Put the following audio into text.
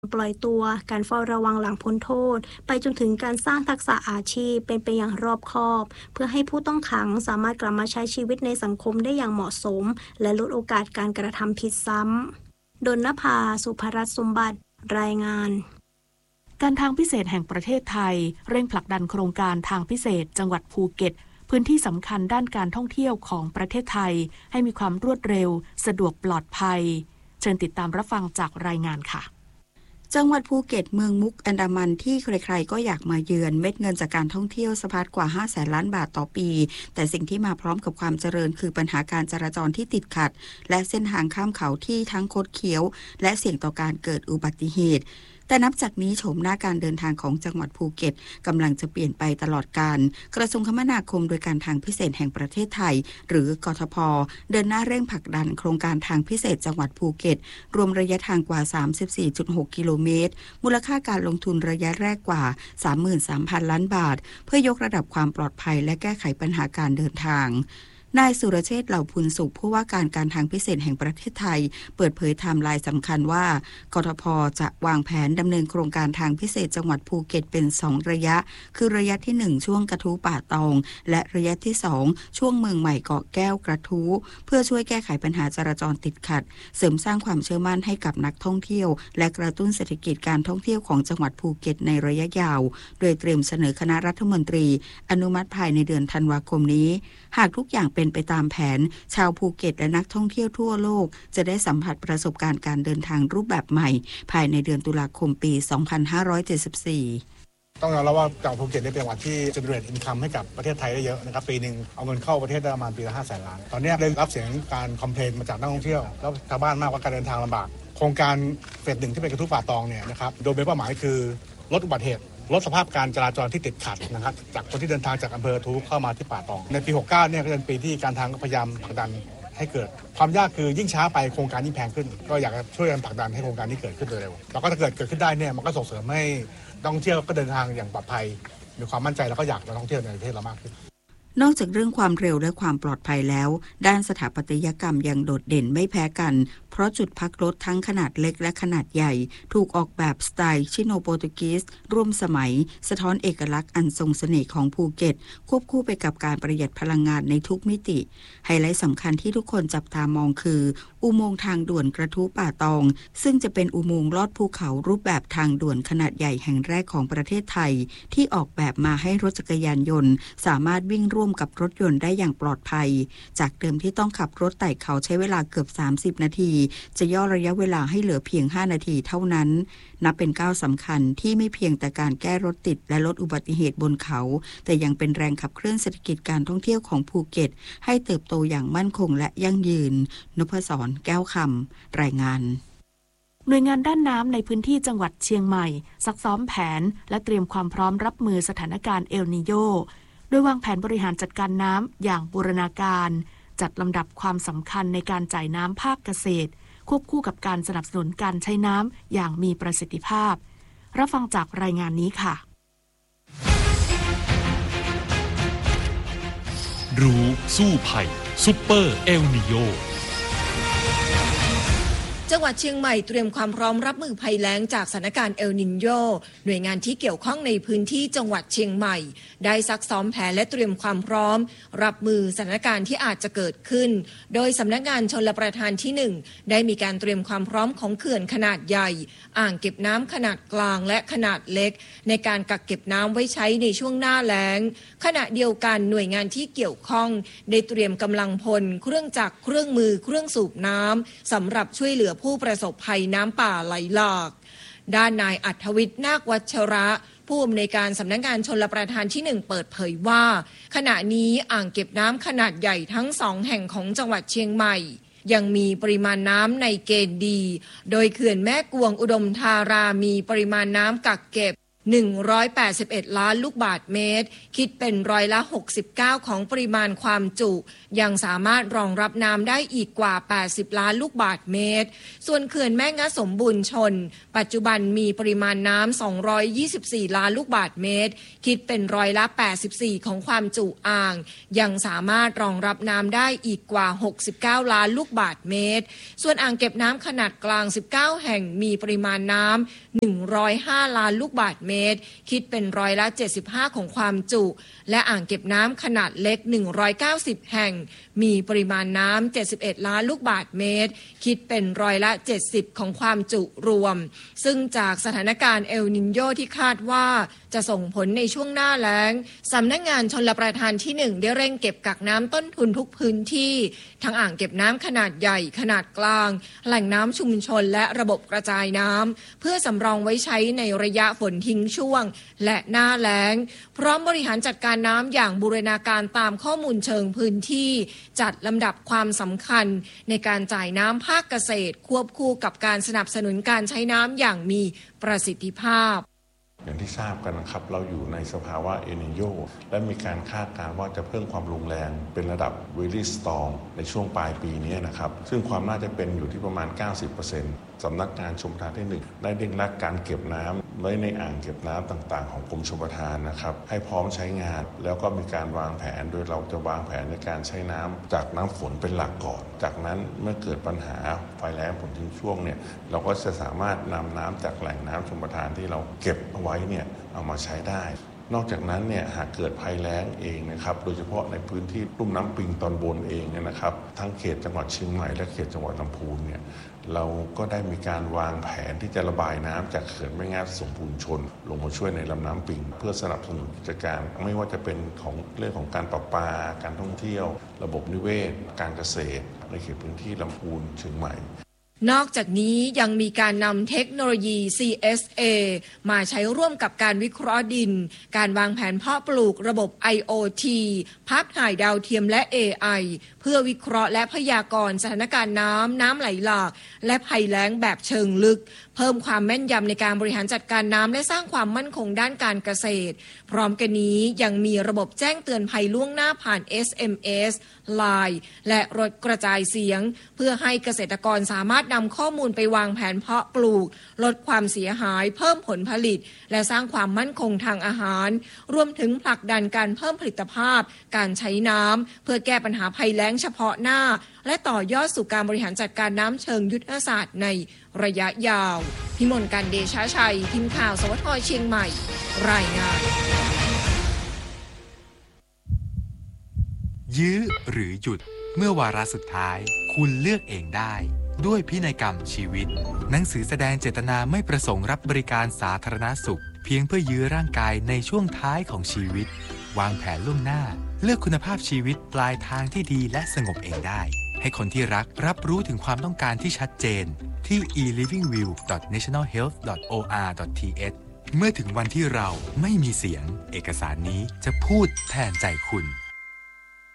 ปล่อยตัวการเฝ้าระวังหลังพ้นโทษไปจนถึงการสร้างทักษะอาชีพเป็นไปอย่างรอบคอบเพื่อให้ผู้ต้องขังสามารถกลับมาใช้ชีวิตในสังคมได้อย่างเหมาะสมและลดโอกาสการกระทำผิดซ้ำดลนภา สุภรัตน์สมบัติรายงานการทางพิเศษแห่งประเทศไทยเร่งผลักดันโครงการทางพิเศษจังหวัดภูเก็ตพื้นที่สำคัญด้านการท่องเที่ยวของประเทศไทยให้มีความรวดเร็วสะดวกปลอดภัยเชิญติดตามรับฟังจากรายงานค่ะจังหวัดภูเก็ตเมืองมุกอันดามันที่ใครๆก็อยากมาเยือนเม็ดเงินจากการท่องเที่ยวสะพัดกว่า500,000 ล้านบาทต่อปีแต่สิ่งที่มาพร้อมกับความเจริญคือปัญหาการจราจรที่ติดขัดและเส้นทางข้ามเขาที่ทั้งคดเคี้ยวและเสี่ยงต่อการเกิดอุบัติเหตุแต่นับจากนี้โฉมหน้าการเดินทางของจังหวัดภูเก็ตกำลังจะเปลี่ยนไปตลอดกาลกระทรวงคมนาคมโดยการทางพิเศษแห่งประเทศไทยหรือกทพ.เดินหน้าเร่งผลักดันโครงการทางพิเศษจังหวัดภูเก็ตรวมระยะทางกว่า 34.6 กิโลเมตรมูลค่าการลงทุนระยะแรกกว่า 33,000 ล้านบาทเพื่อยกระดับความปลอดภัยและแก้ไขปัญหาการเดินทางนายสุรเชษฐ์เหล่าพูนสุขผู้ว่าการทางพิเศษแห่งประเทศไทยเปิดเผยไทม์ไลน์สำคัญว่ากทพ.จะวางแผนดำเนินโครงการทางพิเศษจังหวัดภูเก็ตเป็น2ระยะคือระยะที่1ช่วงกระทู้ป่าตองและระยะที่2ช่วงเมืองใหม่เกาะแก้วกระทู้เพื่อช่วยแก้ไขปัญหาจราจรติดขัดเสริมสร้างความเชื่อมั่นให้กับนักท่องเที่ยวและกระตุ้นเศรษฐกิจการท่องเที่ยวของจังหวัดภูเก็ตในระยะยาวโดยเตรียมเสนอคณะรัฐมนตรีอนุมัติภายในเดือนธันวาคมนี้หากทุกอย่างเป็นไปตามแผนชาวภูเก็ตและนักท่องเที่ยวทั่วโลกจะได้สัมผัสประสบการณ์การเดินทางรูปแบบใหม่ภายในเดือนตุลาคมปี 2574 ต้องยอมรับว่าจังหวัดภูเก็ตเป็นจังหวัดที่ generate income ให้กับประเทศไทยได้เยอะนะครับปีหนึ่งเอาเงินเข้าประเทศได้ประมาณปีละ500,000 ล้านตอนนี้ได้รับเสียงการคอมเพลนมาจากนักท่องเที่ยวแล้วชาวบ้านมากว่าการเดินทางลำบากโครงการเฟส 1ที่เป็นกระทู้ป่าตองเนี่ยนะครับโดยเป็นเป้าหมายคือลดอุบัติเหตุลดสภาพการจราจรที่ติดขัดนะครับจากคนที่เดินทางจากอำเภอทูเข้ามาที่ป่าตองในปี 69 เนี่ยก็เป็นปีที่การทางก็พยายามผลักดันให้เกิดความยากคือยิ่งช้าไปโครงการยิ่งแพงขึ้นก็อยากจะช่วยกันผลักดันให้โครงการนี้เกิดขึ้นโดยเร็วแล้วก็ถ้าเกิดขึ้นได้เนี่ยมันก็ส่งเสริมให้นักท่องเที่ยวก็เดินทางอย่างปลอดภัยมีความมั่นใจแล้วก็อยากจะท่องเที่ยวในประเทศเรามากขึ้นนอกจากเรื่องความเร็วและความปลอดภัยแล้วด้านสถาปัตยกรรมยังโดดเด่นไม่แพ้กันเพราะจุดพักรถทั้งขนาดเล็กและขนาดใหญ่ถูกออกแบบสไตล์ชิโนโปรตุกีสร่วมสมัยสะท้อนเอกลักษณ์อันทรงเสน่ห์ของภูเก็ตควบคู่ไปกับการประหยัดพลังงานในทุกมิติไฮไลท์สำคัญที่ทุกคนจับตามองคืออุโมงค์ทางด่วนกระทู้ป่าตองซึ่งจะเป็นอุโมงค์ลอดภูเขารูปแบบทางด่วนขนาดใหญ่แห่งแรกของประเทศไทยที่ออกแบบมาให้รถจักรยานยนต์สามารถวิ่งร่วมกับรถยนต์ได้อย่างปลอดภัยจากเดิมที่ต้องขับรถไต่เขาใช้เวลาเกือบ30 นาทีจะย่อระยะเวลาให้เหลือเพียง5 นาทีเท่านั้นนับเป็นก้าวสำคัญที่ไม่เพียงแต่การแก้รถติดและลดอุบัติเหตุบนเขาแต่ยังเป็นแรงขับเคลื่อนเศรษฐกิจการท่องเที่ยวของภูเก็ตให้เติบโตอย่างมั่นคงและยั่งยืนนพศรแก้วคำรายงานหน่วยงานด้านน้ำในพื้นที่จังหวัดเชียงใหม่ซักซ้อมแผนและเตรียมความพร้อมรับมือสถานการณ์เอลนีโญโดยวางแผนบริหารจัดการน้ำอย่างบูรณาการจัดลำดับความสำคัญในการจ่ายน้ำภาคเกษตรควบคู่กับการสนับสนุนการใช้น้ำอย่างมีประสิทธิภาพรับฟังจากรายงานนี้ค่ะรู้สู้ภัยซุปเปอร์เอลนีโญจังหวัดเชียงใหม่เตรียมความพร้อมรับมือภัยแล้งจากสถานการณ์เอลนิโญหน่วยงานที่เกี่ยวข้องในพื้นที่จังหวัดเชียงใหม่ได้ซักซ้อมแผนและเตรียมความพร้อมรับมือสถานการณ์ที่อาจจะเกิดขึ้นโดยสำนักงานชลประทานที่1ได้มีการเตรียมความพร้อมของเขื่อนขนาดใหญ่อ่างเก็บน้ำขนาดกลางและขนาดเล็กในการกักเก็บน้ำไว้ใช้ในช่วงหน้าแล้งขณะเดียวกันหน่วยงานที่เกี่ยวข้องได้เตรียมกำลังพลเครื่องจักรเครื่องมือเครื่องสูบน้ำสำหรับช่วยเหลือผู้ประสบภัยน้ำป่าไหลหลากด้านนายอัธวิทย์นาควัชระผู้อำนวยการสำนักงานชลประทานที่1เปิดเผยว่าขณะนี้อ่างเก็บน้ำขนาดใหญ่ทั้ง2แห่งของจังหวัดเชียงใหม่ยังมีปริมาณน้ำในเกณฑ์ดีโดยเขื่อนแม่กวงอุดมธารามีปริมาณน้ำกักเก็บ 181 ล้านลูกบาศก์เมตรคิดเป็นร้อยละ69ของปริมาณความจุยังสามารถรองรับน้ำได้อีกกว่า80ล้านลูกบาศก์เมตรส่วนเขื่อนแม่งะสมบูรณ์ชนปัจจุบันมีปริมาณน้ำ224ล้านลูกบาศก์เมตรคิดเป็นร้อยละ84ของความจุอ่างยังสามารถรองรับน้ำได้อีกกว่า69ล้านลูกบาศก์เมตรส่วนอ่างเก็บน้ำขนาดกลาง19แห่งมีปริมาณน้ำ105ล้านลูกบาศก์เมตรคิดเป็นร้อยละ75ของความจุและอ่างเก็บน้ำขนาดเล็ก190แห่งมีปริมาณน้ำ71ล้านลูกบาศก์เมตรคิดเป็นร้อยละ70ของความจุรวมซึ่งจากสถานการณ์เอลนิโญที่คาดว่าจะส่งผลในช่วงหน้าแล้งสำนักงานชลประทานที่1ได้เร่งเก็บกักน้ำต้นทุนทุกพื้นที่ทั้งอ่างเก็บน้ำขนาดใหญ่ขนาดกลางแหล่งน้ำชุมชนและระบบกระจายน้ำเพื่อสำรองไว้ใช้ในระยะฝนทิ้งช่วงและหน้าแล้งพร้อมบริหารจัดการน้ำอย่างบูรณาการตามข้อมูลเชิงพื้นที่จัดลำดับความสำคัญในการจ่ายน้ำภาคเกษตรควบคู่กับการสนับสนุนการใช้น้ำอย่างมีประสิทธิภาพอย่างที่ทราบกันนะครับเราอยู่ในสภาวะเอลนิโญและมีการคาดการณ์ว่าจะเพิ่มความรุนแรงเป็นระดับ Very Storm ในช่วงปลายปีนี้นะครับซึ่งความน่าจะเป็นอยู่ที่ประมาณ 90%สำนักงานชลประทานที่1ได้เร่งรัดการเก็บน้ำไว้ในอ่างเก็บน้ำต่างๆของกรมชลประทานนะครับให้พร้อมใช้งานแล้วก็มีการวางแผนโดยเราจะวางแผนในการใช้น้ำจากน้ำฝนเป็นหลักก่อนจากนั้นเมื่อเกิดปัญหาไฟแล้งฝนทิ้งช่วงเนี่ยเราก็จะสามารถนำน้ำจากแหล่งน้ำชลประทานที่เราเก็บเอาไว้เนี่ยเอามาใช้ได้นอกจากนั้นเนี่ยหากเกิดภัยแล้งเองนะครับโดยเฉพาะในพื้นที่ลุ่มน้ำปิงตอนบนเองเนี่ยนะครับทั้งเขตจังหวัดเชียงใหม่และเขตจังหวัดลำพูนเนี่ยเราก็ได้มีการวางแผนที่จะระบายน้ำจากเขื่อนแม่งะสมบูรณ์ชนลงมาช่วยในลำน้ำปิงเพื่อสนับสนุนกิจการไม่ว่าจะเป็นของเรื่องของการประปาการท่องเที่ยวระบบนิเวศการเกษตรในเขตพื้นที่ลำพูนเชียงใหม่นอกจากนี้ยังมีการนำเทคโนโลยี CSA มาใช้ร่วมกับการวิเคราะห์ดินการวางแผนเพาะปลูกระบบ IoT ภาพถ่ายดาวเทียมและ AI เพื่อวิเคราะห์และพยากรณ์สถานการณ์น้ำไหลหลากและภัยแล้งแบบเชิงลึกเพิ่มความแม่นยำในการบริหารจัดการน้ำและสร้างความมั่นคงด้านการเกษตรพร้อมกันนี้ยังมีระบบแจ้งเตือนภัยล่วงหน้าผ่าน SMS LINE และรถกระจายเสียงเพื่อให้เกษตรกรสามารถนำข้อมูลไปวางแผนเพาะปลูกลดความเสียหายเพิ่มผลผลิตและสร้างความมั่นคงทางอาหารรวมถึงผลักดันการเพิ่มผลิตภาพการใช้น้ำเพื่อแก้ปัญหาภัยแล้งเฉพาะหน้าและต่อยอดสู่การบริหารจัดการน้ำเชิงยุทธศาสตร์ในระยะยาวพิมลการเดชะชัยทีมข่าวสวทเชียงใหม่รายงานยื้อหรือหยุดเมื่อวาระสุดท้ายคุณเลือกเองได้ด้วยพินัยกรรมชีวิตหนังสือแสดงเจตนาไม่ประสงค์รับบริการสาธารณสุขเพียงเพื่อยื้อร่างกายในช่วงท้ายของชีวิตวางแผนล่วงหน้าเลือกคุณภาพชีวิตปลายทางที่ดีและสงบเองได้ให้คนที่รักรับรู้ถึงความต้องการที่ชัดเจนที่ elivingview.nationalhealth.or.th เมื่อถึงวันที่เราไม่มีเสียงเอกสารนี้จะพูดแทนใจคุณ